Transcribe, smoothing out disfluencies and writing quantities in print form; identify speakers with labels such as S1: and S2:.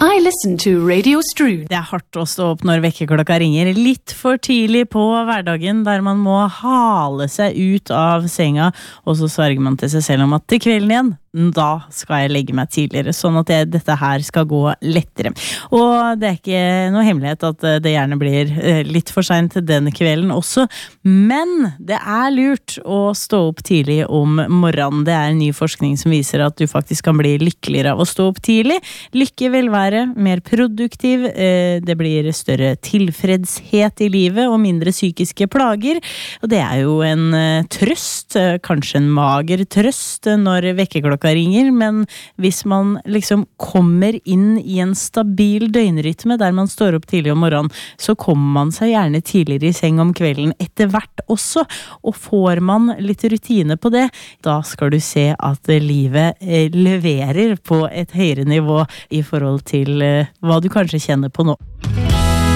S1: I listen to Radio Strud.
S2: Det hardt å stå opp når vekkerklokka ringer litt for tidlig på hverdagen, der man må hale seg ut av senga, og så sverger man til seg selv om at til kvelden igjen, da skal jeg legge meg tidligere, sånn at dette her skal gå lettere. Og det ikke noe hemmelighet at det gjerne blir litt for sent denne kvelden også, men det lurt å stå opp tidlig om morgenen. Det en ny forskning som viser at du faktisk kan bli lykkeligere av å stå opp tidlig. Lykke vil være mer produktiv, det blir større tilfredshet i livet og mindre psykiske plager, og det jo en trøst, kanskje en mager trøst når vekkerklokka ringer, men hvis man liksom kommer inn i en stabil døgnrytme der man står opp tidlig om morgenen, så kommer man seg gjerne tidligere i seng om kvelden etter hvert også, og får man litt rutine på det, da skal du se at livet leverer på et høyere nivå i forhold til hva du kanskje kjenner på nå.